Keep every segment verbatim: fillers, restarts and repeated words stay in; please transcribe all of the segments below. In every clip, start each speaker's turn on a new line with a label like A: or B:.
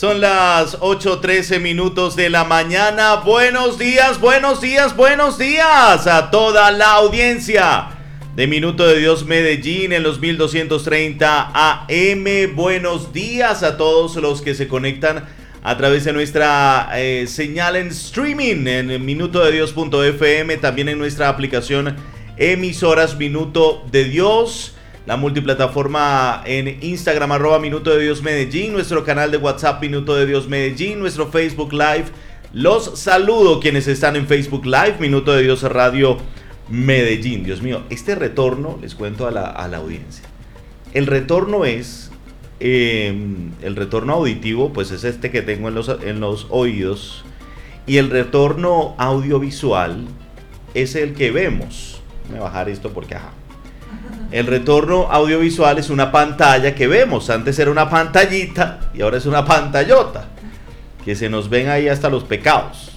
A: Son las ocho trece minutos de la mañana. Buenos días, buenos días, buenos días a toda la audiencia de Minuto de Dios Medellín en los mil doscientos treinta A M. Buenos días a todos los que se conectan a través de nuestra eh, señal en streaming en minuto de dios punto f m, también en nuestra aplicación Emisoras Minuto de Dios, la multiplataforma en Instagram, arroba Minuto de Dios Medellín, nuestro canal de WhatsApp Minuto de Dios Medellín, nuestro Facebook Live. Los saludo quienes están en Facebook Live, Minuto de Dios Radio Medellín. Dios mío, este retorno, les cuento a la, a la audiencia. El retorno es, eh, el retorno auditivo, pues es este que tengo en los, en los oídos. Y el retorno audiovisual es el que vemos. Voy a bajar esto porque ajá. El retorno audiovisual es una pantalla que vemos. Antes era una pantallita y ahora es una pantallota. Que se nos ven ahí hasta los pecados.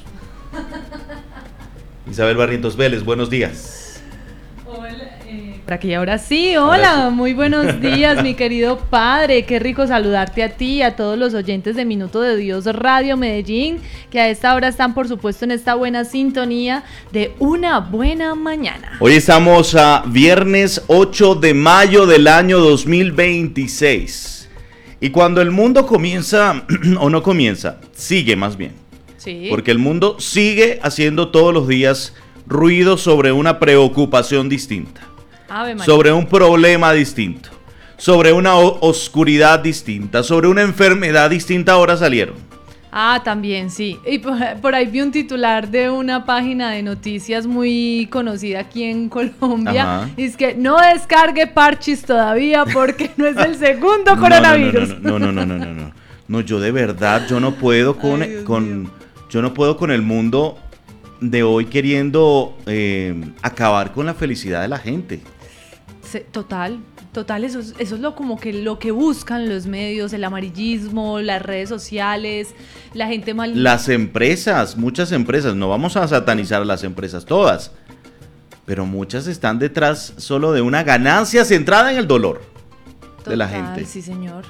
A: Isabel Barrientos Vélez, buenos días.
B: Hola, eh, por aquí ahora sí, hola, ahora sí. Muy buenos días, mi querido padre. Qué rico saludarte a ti y a todos los oyentes de Minuto de Dios Radio Medellín, que a esta hora están, por supuesto, en esta buena sintonía de una buena mañana.
A: Hoy estamos a viernes ocho de mayo del año dos mil veintiséis. Y cuando el mundo comienza, o no comienza, sigue más bien. Sí. Porque el mundo sigue haciendo todos los días ruido sobre una preocupación distinta, sobre un problema distinto, sobre una oscuridad distinta, sobre una enfermedad distinta. Ahora salieron.
B: Ah, también, sí. Y por, por ahí vi un titular de una página de noticias muy conocida aquí en Colombia. Ajá. Y es que no descargue parches todavía porque no es el segundo coronavirus.
A: No, no, no, no, no, no, no, no. No, yo de verdad, yo no puedo con... Ay, con Yo no puedo con el mundo de hoy queriendo eh, acabar con la felicidad de la gente.
B: Total, total, eso es, eso es lo como que lo que buscan los medios, el amarillismo, las redes sociales, la gente mal...
A: Las empresas, muchas empresas, no vamos a satanizar a las empresas todas, pero muchas están detrás solo de una ganancia centrada en el dolor total, de la gente.
B: Sí, señor.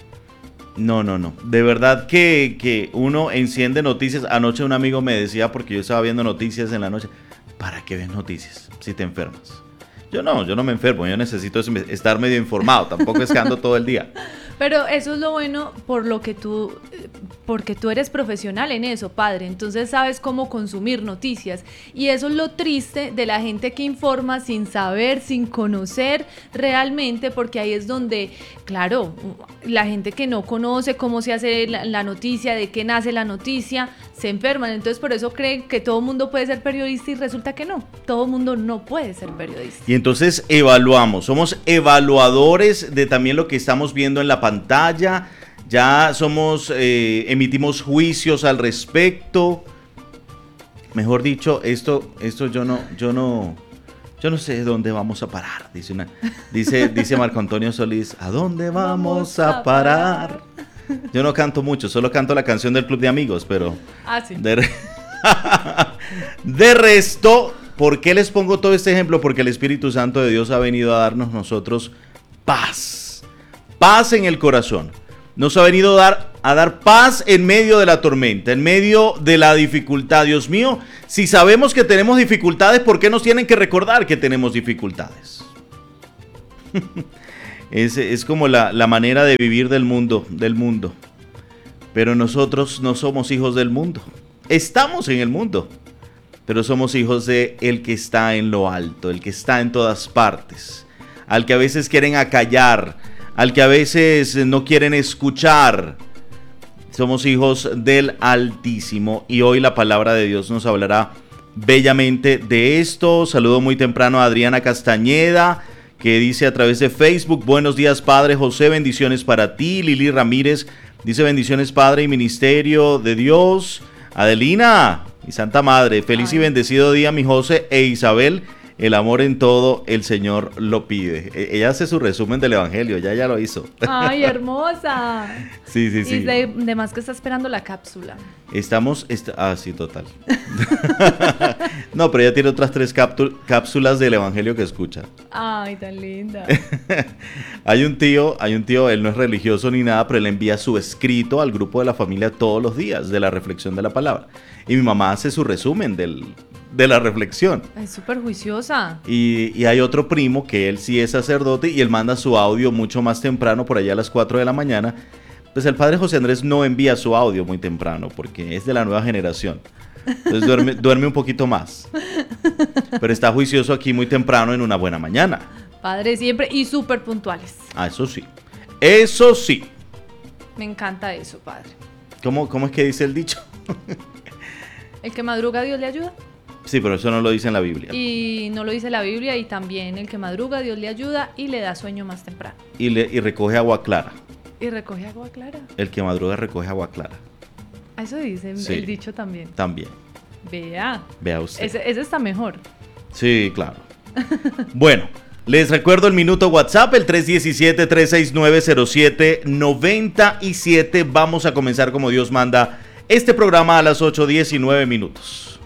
A: No, no, no. De verdad que, que uno enciende noticias. Anoche un amigo me decía, porque yo estaba viendo noticias en la noche, ¿para qué ves noticias si te enfermas? Yo no, yo no me enfermo, yo necesito estar medio informado, tampoco es que ando todo el día.
B: Pero eso es lo bueno por lo que tú, porque tú eres profesional en eso, padre, entonces sabes cómo consumir noticias y eso es lo triste de la gente que informa sin saber, sin conocer realmente, porque ahí es donde, claro, la gente que no conoce cómo se hace la, la noticia, de qué nace la noticia, se enferman, entonces por eso creen que todo mundo puede ser periodista y resulta que no, todo mundo no puede ser periodista.
A: Y entonces evaluamos, somos evaluadores de también lo que estamos viendo en la pantalla, ya somos, eh, emitimos juicios al respecto. Mejor dicho, esto, esto yo no, yo no, yo no sé dónde vamos a parar, dice una, dice, dice Marco Antonio Solís, ¿a dónde vamos a parar? Yo no canto mucho, solo canto la canción del Club de Amigos, pero
B: ah, sí.
A: de, re... de resto, ¿por qué les pongo todo este ejemplo? Porque el Espíritu Santo de Dios ha venido a darnos nosotros paz, paz en el corazón. Nos ha venido a dar, a dar paz en medio de la tormenta, en medio de la dificultad. Dios mío, si sabemos que tenemos dificultades, ¿por qué nos tienen que recordar que tenemos dificultades? Es, es como la, la manera de vivir del mundo, del mundo. Pero nosotros no somos hijos del mundo. Estamos en el mundo, pero somos hijos de el que está en lo alto, el que está en todas partes, al que a veces quieren acallar, al que a veces no quieren escuchar. Somos hijos del Altísimo y hoy la palabra de Dios nos hablará bellamente de esto. Saludo muy temprano a Adriana Castañeda, que dice a través de Facebook: buenos días, Padre José, bendiciones para ti. Lili Ramírez dice: bendiciones, Padre y Ministerio de Dios. Adelina, mi Santa Madre, feliz Ay. y bendecido día, mi José e Isabel, El amor en todo, el Señor lo pide. E- ella hace su resumen del Evangelio, ya ya lo hizo.
B: ¡Ay, hermosa!
A: Sí, sí, sí.
B: Y de, de más que está esperando la cápsula.
A: Estamos, est- ah, sí, total. No, pero ella tiene otras tres cáptu- cápsulas del Evangelio que escucha.
B: ¡Ay, tan linda!
A: Hay un tío, hay un tío, él no es religioso ni nada, pero él envía su escrito al grupo de la familia todos los días de la reflexión de la palabra. Y mi mamá hace su resumen del, de la reflexión.
B: Es súper juiciosa.
A: Y, y hay otro primo que él sí es sacerdote y él manda su audio mucho más temprano, por allá a las cuatro de la mañana. Pues el padre José Andrés no envía su audio muy temprano porque es de la nueva generación. Entonces duerme, duerme un poquito más. Pero está juicioso aquí muy temprano en una buena mañana.
B: Padre siempre y súper puntuales.
A: Ah, eso sí. Eso sí.
B: Me encanta eso, padre.
A: ¿Cómo, cómo es que dice el dicho?
B: El que madruga, Dios le ayuda.
A: Sí, pero eso no lo dice en la Biblia.
B: Y no lo dice la Biblia. Y también el que madruga, Dios le ayuda y le da sueño más temprano.
A: Y, le, y recoge agua clara.
B: Y recoge agua clara.
A: El que madruga recoge agua clara.
B: Eso dice
A: Sí.
B: el dicho también.
A: También.
B: Vea.
A: Vea usted.
B: Ese, ese está mejor.
A: Sí, claro. Bueno, les recuerdo el minuto WhatsApp, el tres uno siete, tres seis nueve, cero siete nueve siete. Vamos a comenzar como Dios manda este programa a las ocho diecinueve minutos.